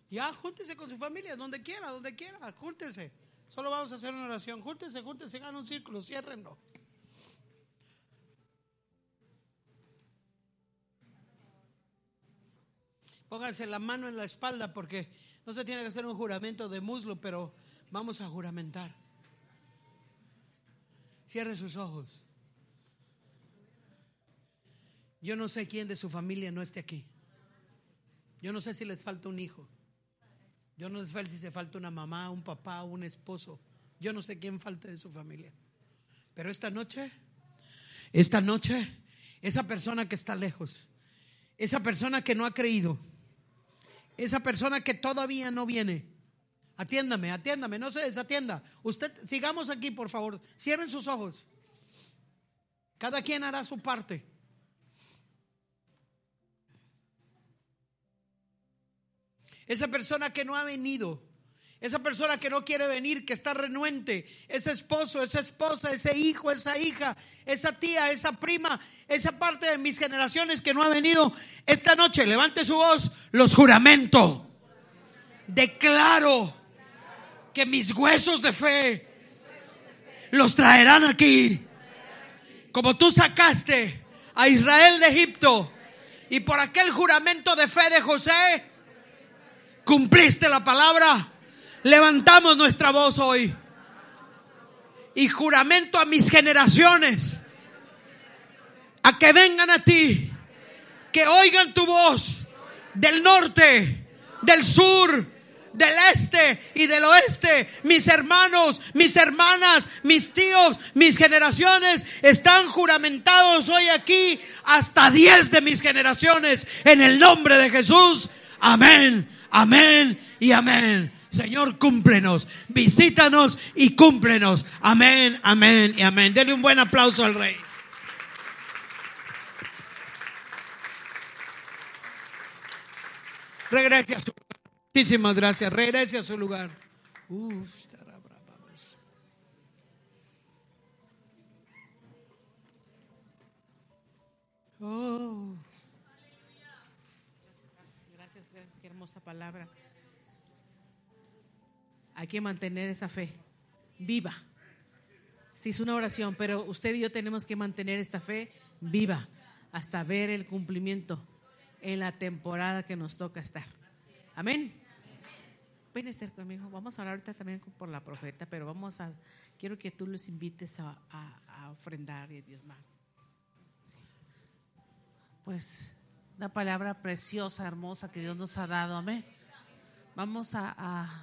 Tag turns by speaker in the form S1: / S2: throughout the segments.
S1: Ya, júntese con su familia, donde quiera, júntese. Solo vamos a hacer una oración. Júntese, hagan un círculo, ciérrenlo. Pónganse la mano en la espalda, porque no se tiene que hacer un juramento de muslo, pero vamos a juramentar. Cierre sus ojos. Yo no sé quién de su familia no esté aquí. Yo no sé si les falta un hijo. Yo no sé si se falta una mamá, un papá, un esposo. Yo no sé quién falta de su familia. Pero esta noche, esa persona que está lejos, esa persona que no ha creído, esa persona que todavía no viene, atiéndame, no se desatienda. Usted, sigamos aquí, por favor. Cierren sus ojos. Cada quien hará su parte. Esa persona que no ha venido, esa persona que no quiere venir, que está renuente, ese esposo, esa esposa, ese hijo, esa hija, esa tía, esa prima, esa parte de mis generaciones que no ha venido, esta noche levante su voz, los juramento, declaro que mis huesos de fe los traerán aquí, como tú sacaste a Israel de Egipto, y por aquel juramento de fe de José cumpliste la palabra. Levantamos nuestra voz hoy y juramento a mis generaciones a que vengan a ti, que oigan tu voz del norte, del sur, del este y del oeste. Mis hermanos, mis hermanas, mis tíos, mis generaciones están juramentados hoy aquí, hasta 10 de mis generaciones, en el nombre de Jesús. Amén, amén y amén. Señor, cúmplenos, visítanos y cúmplenos. Amén, amén y amén. Denle un buen aplauso al Rey. Regrese a su lugar. Muchísimas gracias. Regrese a su lugar. Oh. Gracias, qué hermosa palabra. Hay que mantener esa fe viva. Sí, es una oración, pero usted y yo tenemos que mantener esta fe viva hasta ver el cumplimiento en la temporada que nos toca estar. Amén. Ven, Esther, conmigo. Vamos a hablar ahorita también por la profeta, pero quiero que tú los invites a ofrendar y a diezmar. Sí. Pues una palabra preciosa, hermosa que Dios nos ha dado. Amén. Vamos a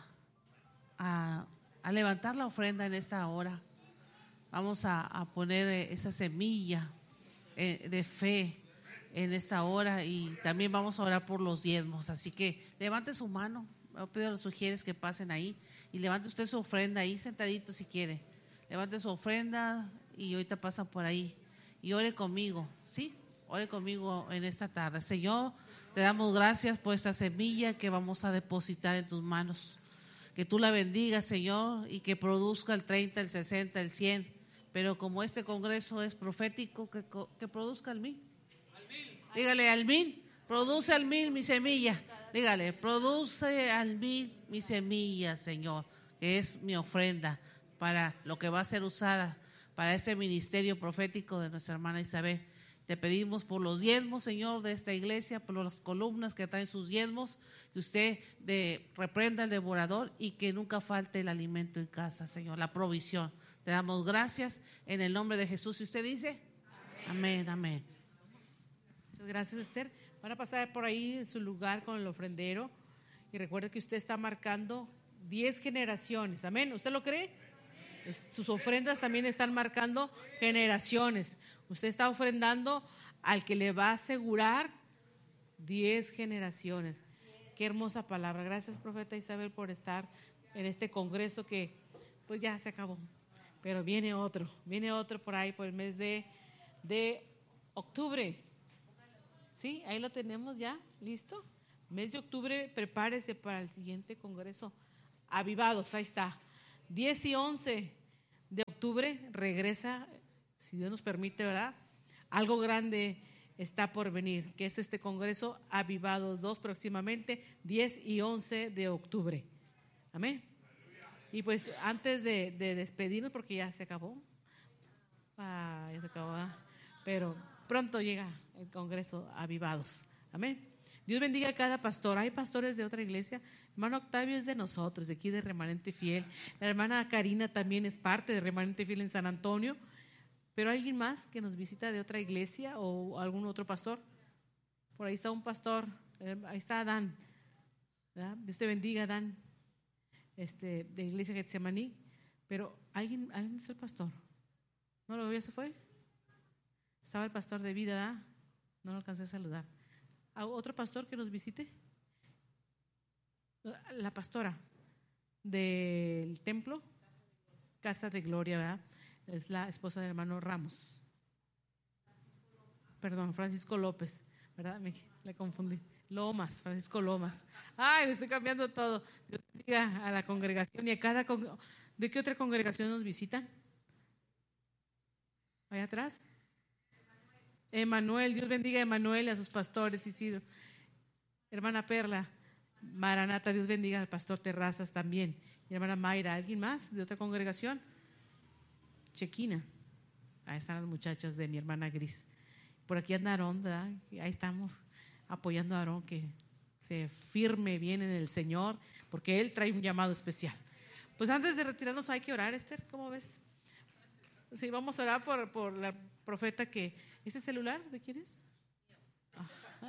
S1: levantar la ofrenda en esta hora. Vamos a poner esa semilla de fe en esta hora, y también vamos a orar por los diezmos. Así que levante su mano. Me pido a los sugieres que pasen ahí y levante usted su ofrenda ahí sentadito si quiere. Levante su ofrenda y ahorita pasan por ahí y ore conmigo, ¿sí? Ore conmigo en esta tarde. Señor, te damos gracias por esta semilla que vamos a depositar en tus manos. Que tú la bendigas, Señor, y que produzca el 30, el 60, el 100. Pero como este congreso es profético, que produzca el 1000. Dígale al 1000, produce al 1000 mi semilla. Dígale, produce al 1000 mi semilla, Señor, que es mi ofrenda para lo que va a ser usada para ese ministerio profético de nuestra hermana Isabel. Te pedimos por los diezmos, Señor, de esta iglesia, por las columnas que traen sus diezmos, que usted reprenda al devorador y que nunca falte el alimento en casa, Señor, la provisión. Te damos gracias en el nombre de Jesús. ¿Y usted dice? Amén, amén. Muchas gracias, Esther. Van a pasar por ahí en su lugar con el ofrendero y recuerde que usted está marcando 10 generaciones. Amén. ¿Usted lo cree? Sus ofrendas también están marcando generaciones. Usted está ofrendando al que le va a asegurar 10 generaciones. Qué hermosa palabra. Gracias, profeta Isabel, por estar en este congreso que pues ya se acabó. Pero viene otro por ahí por el mes de octubre. Sí, ahí lo tenemos ya, listo. Mes de octubre, prepárese para el siguiente congreso. Avivados, ahí está. 10 y 11 de octubre regresa, si Dios nos permite, ¿verdad? Algo grande
S2: está por venir, que es este Congreso Avivados 2 próximamente, 10 y 11 de octubre. Amén. Y pues antes de despedirnos, porque ya se acabó, ya se acabó, pero pronto llega el Congreso Avivados. Amén. Dios bendiga a cada pastor. Hay pastores de otra iglesia. Hermano Octavio es de nosotros, de aquí de Remanente Fiel. La hermana Karina también es parte de Remanente Fiel en San Antonio. Pero ¿alguien más que nos visita de otra iglesia o algún otro pastor? Por ahí está un pastor. Ahí está Adán. ¿Verdad? Dios te bendiga, Adán. De Iglesia Getsemaní. Pero ¿alguien es el pastor? ¿No lo veo? ¿Se fue? Estaba el pastor de vida, ¿verdad? No lo alcancé a saludar. ¿Otro pastor que nos visite? La pastora del templo, Casa de Gloria, ¿verdad? Es la esposa del hermano Ramos. Perdón, Francisco López, ¿verdad? Le confundí. Lomas, Francisco Lomas. Ay, le estoy cambiando todo. Dios bendiga a la congregación y a cada ¿de qué otra congregación nos visitan? Allá atrás. Emanuel, Dios bendiga a Emanuel y a sus pastores, Isidro. Hermana Perla, Maranata, Dios bendiga al pastor Terrazas también. Y hermana Mayra, ¿alguien más de otra congregación? Chequina. Ahí están las muchachas de mi hermana Gris. Por aquí anda Aarón, ¿verdad? Ahí estamos apoyando a Aarón que se firme bien en el Señor, porque él trae un llamado especial. Pues antes de retirarnos hay que orar, Esther, ¿cómo ves? Sí, vamos a orar por la profeta que... ¿Ese celular de quién es?